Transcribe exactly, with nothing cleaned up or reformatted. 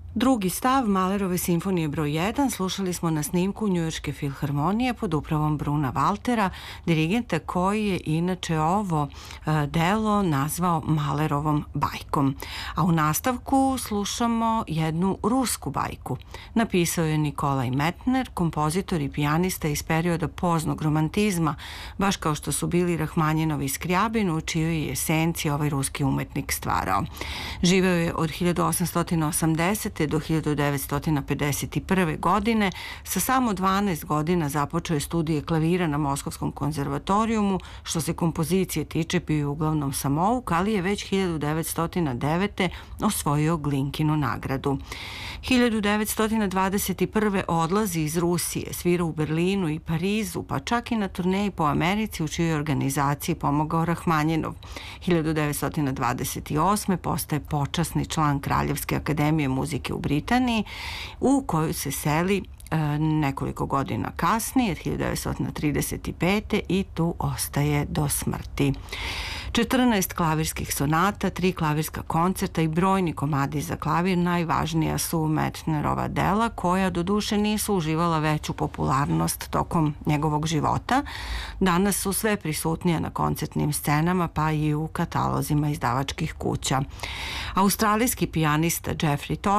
Drugi stav Mahlerove simfonije broj jedan slušali smo na snimku Njujorške filharmonije pod upravom Bruna Valtera, dirigenta koji je inače ovo delo nazvao Mahlerovom bajkom. A u nastavku slušamo jednu rusku bajku. Napisao je Nikolaj Metner, kompozitor i pijanista iz perioda poznog romantizma, baš kao što su bili Rahmanjinov i Skrjabin, u čijoj je esenciji ovaj ruski umetnik stvarao. Živeo je od hiljadu osamsto osamdesete do hiljadu devetsto pedeset prve. godine. Sa samo dvanaest godina započeo je studije klavira na Moskovskom konzervatorijumu. Što se kompozicije tiče, bio je uglavnom samouk, ali je već hiljadu devetsto devete. osvojio Glinkinu nagradu. hiljadu devetsto dvadeset prve. odlazi iz Rusije, svira u Berlinu i Parizu, pa čak i na turneji po Americi u čijoj organizaciji pomogao Rahmanjinov. hiljadu devetsto dvadeset osme. postaje počasni član Kraljevske akademije muzike u Britaniji, u koju se seli nekoliko godina kasnije, hiljadu devetsto trideset pete. i tu ostaje do smrti. četrnaest klavirskih sonata, tri klavirska koncerta i brojni komadi za klavir najvažnija su Metnerova dela, koja doduše nisu uživala veću popularnost tokom njegovog života. Danas su sve prisutnije na koncertnim scenama, pa i u katalozima izdavačkih kuća. Australijski pijanista Jeffrey